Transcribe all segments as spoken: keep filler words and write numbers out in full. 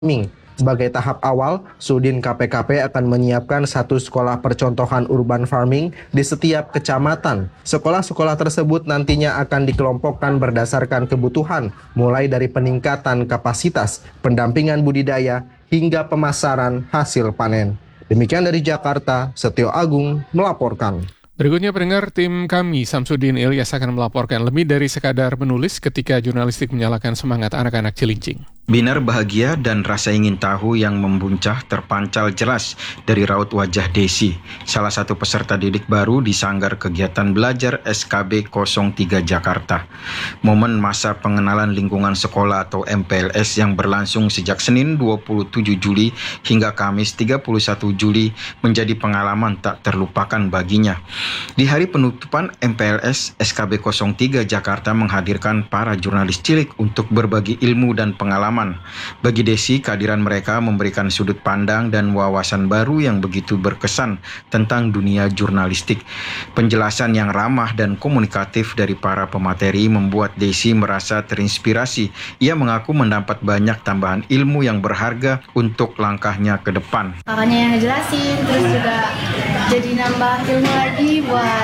Sebagai tahap awal, Sudin K P K P akan menyiapkan satu sekolah percontohan urban farming di setiap kecamatan. Sekolah-sekolah tersebut nantinya akan dikelompokkan berdasarkan kebutuhan, mulai dari peningkatan kapasitas, pendampingan budidaya, hingga pemasaran hasil panen. Demikian dari Jakarta, Setio Agung melaporkan. Berikutnya pendengar, tim kami Samsudin Ilyas akan melaporkan lebih dari sekadar menulis ketika jurnalistik menyalakan semangat anak-anak Cilincing. Binar bahagia dan rasa ingin tahu yang membuncah terpancal jelas dari raut wajah Desi, salah satu peserta didik baru di Sanggar Kegiatan Belajar S K B nol tiga Jakarta. Momen masa pengenalan lingkungan sekolah atau M P L S yang berlangsung sejak Senin dua puluh tujuh Juli hingga Kamis tiga puluh satu Juli menjadi pengalaman tak terlupakan baginya. Di hari penutupan M P L S, S K B nol tiga Jakarta menghadirkan para jurnalis cilik untuk berbagi ilmu dan pengalaman. Bagi Desi, kehadiran mereka memberikan sudut pandang dan wawasan baru yang begitu berkesan tentang dunia jurnalistik. Penjelasan yang ramah dan komunikatif dari para pemateri membuat Desi merasa terinspirasi. Ia mengaku mendapat banyak tambahan ilmu yang berharga untuk langkahnya ke depan. Kakaknya yang ngejelasin, terus juga jadi nambah ilmu lagi buat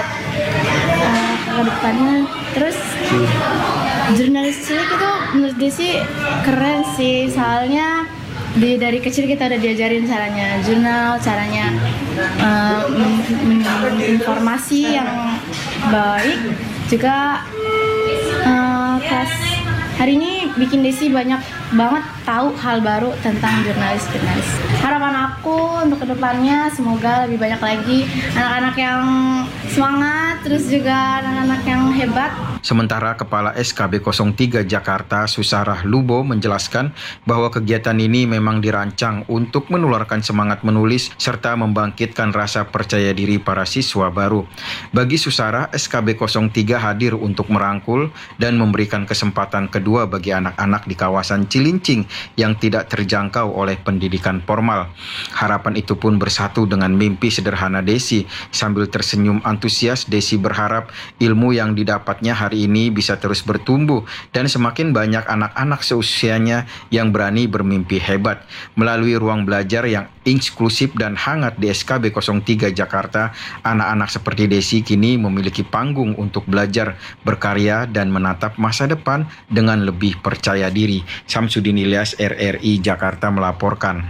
uh, ke depannya. Terus jurnalis cilik itu menurut Desi keren sih, soalnya di, dari kecil kita udah diajarin caranya jurnal, caranya uh, informasi yang baik. Juga uh, kelas hari ini bikin Desi banyak banget tahu hal baru tentang jurnalis-jurnalis. Harapan aku untuk kedepannya semoga lebih banyak lagi anak-anak yang semangat, terus juga anak-anak yang hebat. Sementara Kepala S K B nol tiga Jakarta, Susarah Lubo, menjelaskan bahwa kegiatan ini memang dirancang untuk menularkan semangat menulis serta membangkitkan rasa percaya diri para siswa baru. Bagi Susarah, S K B nol tiga hadir untuk merangkul dan memberikan kesempatan kedua bagi anak-anak di kawasan Cilincing yang tidak terjangkau oleh pendidikan formal. Harapan itu pun bersatu dengan mimpi sederhana Desi. Sambil tersenyum antusias, Desi berharap ilmu yang didapatnya hari ini bisa terus bertumbuh dan semakin banyak anak-anak seusianya yang berani bermimpi hebat. Melalui ruang belajar yang inklusif dan hangat di S K B nol tiga Jakarta, anak-anak seperti Desi kini memiliki panggung untuk belajar, berkarya, dan menatap masa depan dengan lebih percaya diri. Samsudin Ilyas, R R I Jakarta melaporkan.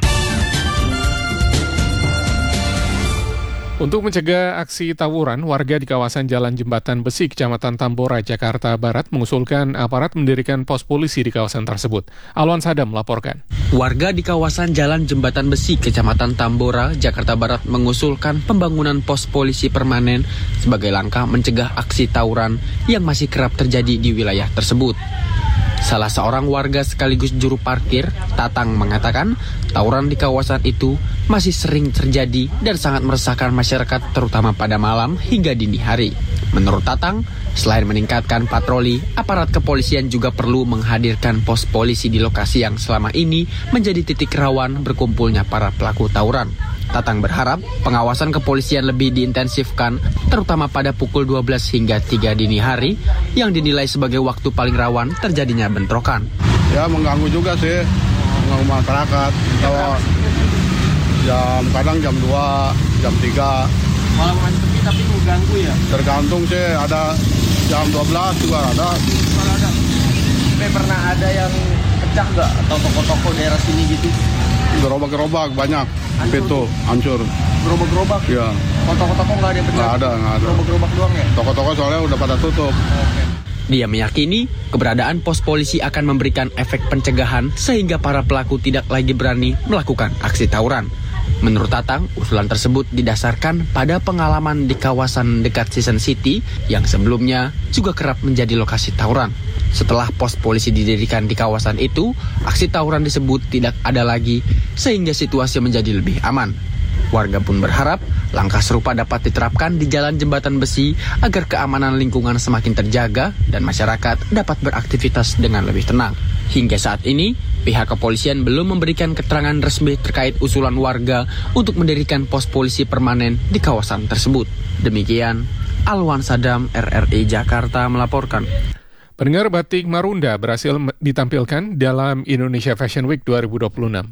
Untuk mencegah aksi tawuran, warga di kawasan Jalan Jembatan Besi, Kecamatan Tambora, Jakarta Barat mengusulkan aparat mendirikan pos polisi di kawasan tersebut. Alwan Sadam melaporkan. Warga di kawasan Jalan Jembatan Besi, Kecamatan Tambora, Jakarta Barat mengusulkan pembangunan pos polisi permanen sebagai langkah mencegah aksi tawuran yang masih kerap terjadi di wilayah tersebut. Salah seorang warga sekaligus juru parkir, Tatang, mengatakan tawuran di kawasan itu masih sering terjadi dan sangat meresahkan masyarakat terutama pada malam hingga dini hari. Menurut Tatang, selain meningkatkan patroli, aparat kepolisian juga perlu menghadirkan pos polisi di lokasi yang selama ini menjadi titik rawan berkumpulnya para pelaku tawuran. Tatang berharap pengawasan kepolisian lebih diintensifkan, terutama pada pukul dua belas hingga tiga dini hari, yang dinilai sebagai waktu paling rawan terjadinya bentrokan. Ya mengganggu juga sih, mengganggu masyarakat. Kalau jam kadang jam dua, jam tiga. Malam sepi tapi mengganggu ya? Tergantung sih, ada jam dua belas juga ada. Kalau ada, sampai pernah ada yang pecah nggak? Atau toko-toko daerah sini gitu? Gerobak-gerobak banyak, hancur. Pintu hancur. Gerobak-gerobak? Iya. Toko-toko nggak ada yang pecah? Nggak ada, nggak ada. Gerobak-gerobak doang ya? Toko-toko soalnya udah pada tutup. Oke. Dia meyakini keberadaan pos polisi akan memberikan efek pencegahan sehingga para pelaku tidak lagi berani melakukan aksi tawuran. Menurut Tatang, usulan tersebut didasarkan pada pengalaman di kawasan dekat Season City yang sebelumnya juga kerap menjadi lokasi tawuran. Setelah pos polisi didirikan di kawasan itu, aksi tawuran disebut tidak ada lagi sehingga situasi menjadi lebih aman. Warga pun berharap langkah serupa dapat diterapkan di Jalan Jembatan Besi agar keamanan lingkungan semakin terjaga dan masyarakat dapat beraktivitas dengan lebih tenang. Hingga saat ini, pihak kepolisian belum memberikan keterangan resmi terkait usulan warga untuk mendirikan pos polisi permanen di kawasan tersebut. Demikian, Alwan Sadam, R R I Jakarta melaporkan. Pendengar, batik Marunda berhasil ditampilkan dalam Indonesia Fashion Week dua ribu dua puluh enam.